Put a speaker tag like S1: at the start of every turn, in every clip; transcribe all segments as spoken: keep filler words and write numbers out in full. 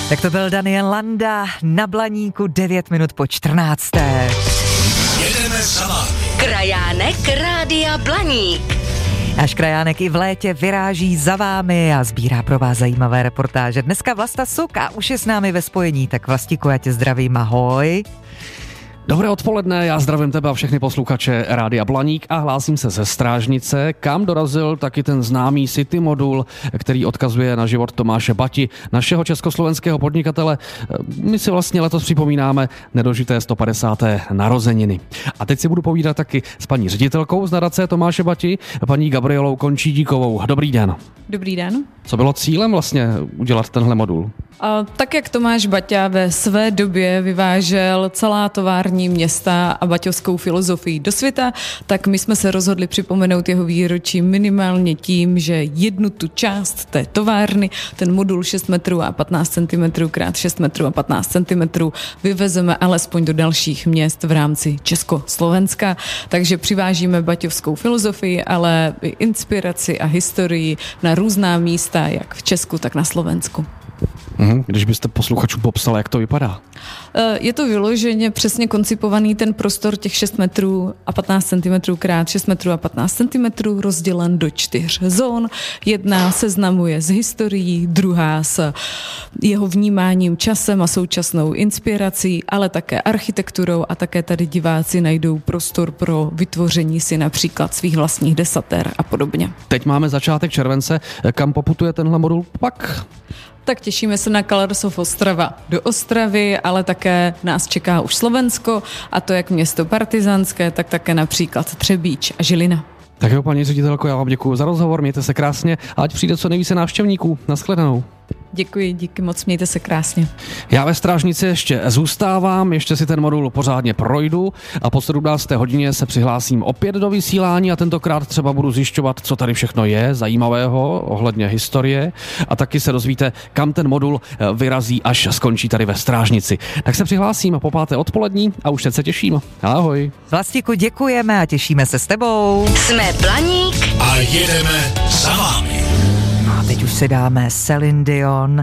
S1: Tak to byl Daniel Landa na Blaníku devět minut po čtrnácté.
S2: Jedeme za vámi.
S3: Krajánek Rádia Blaník.
S1: Náš krajánek i v létě vyráží za vámi a sbírá pro vás zajímavé reportáže. Dneska Vlasta Suka už je s námi ve spojení, tak Vlastiku, já tě zdravím, ahoj.
S4: Dobré odpoledne, já zdravím tebe a všechny posluchače Rádia Blaník a hlásím se ze Strážnice, kam dorazil taky ten známý City modul, který odkazuje na život Tomáše Bati, našeho československého podnikatele. My si vlastně letos připomínáme nedožité sto padesáté narozeniny. A teď si budu povídat taky s paní ředitelkou z nadace Tomáše Bati, paní Gabrielou Končídíkovou. Dobrý den.
S5: Dobrý den.
S4: Co bylo cílem vlastně udělat tenhle modul?
S5: A tak jak Tomáš Baťa ve své době vyvážel celá tovární města a baťovskou filozofii do světa, tak my jsme se rozhodli připomenout jeho výročí minimálně tím, že jednu tu část té továrny, ten modul šest metrů a patnáct centimetrů krát šest metrů a patnáct centimetrů, vyvezeme alespoň do dalších měst v rámci Československa. Takže přivážíme baťovskou filozofii, ale i inspiraci a historii na různá místa, jak v Česku, tak na Slovensku.
S4: Když byste posluchačům popsala, jak to vypadá?
S5: Je to vyloženě přesně koncipovaný ten prostor těch šest metrů a patnáct centimetrů krát šest metrů a patnáct centimetrů rozdělen do čtyř zón. Jedna seznamuje s historií, druhá s jeho vnímáním časem a současnou inspirací, ale také architekturou a také tady diváci najdou prostor pro vytvoření si například svých vlastních desater a podobně.
S4: Teď máme začátek července. Kam poputuje tenhle modul pak?
S5: Tak těšíme se na Colors of Ostrava do Ostravy, ale také nás čeká už Slovensko, a to jak město partizánské, tak také například Třebíč a Žilina.
S4: Tak jo, paní ředitelko, já vám děkuji za rozhovor, mějte se krásně a ať přijde co nejvíce návštěvníků. Naschledanou.
S5: Děkuji, díky moc, mějte se krásně.
S4: Já ve Strážnici ještě zůstávám, ještě si ten modul pořádně projdu a po sedmnácté hodině se přihlásím opět do vysílání a tentokrát třeba budu zjišťovat, co tady všechno je zajímavého ohledně historie a taky se dozvíte, kam ten modul vyrazí, až skončí tady ve Strážnici. Tak se přihlásím po páté odpolední a už teď se těším. Ahoj.
S1: Vlastiku, děkujeme a těšíme se s tebou.
S3: Jsme Blaník
S2: A jedeme za vámi.
S1: A teď už si dáme Celine Dion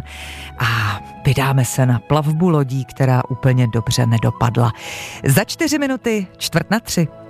S1: a vydáme se na plavbu lodí, která úplně dobře nedopadla. Za čtyři minuty čtvrt na tři.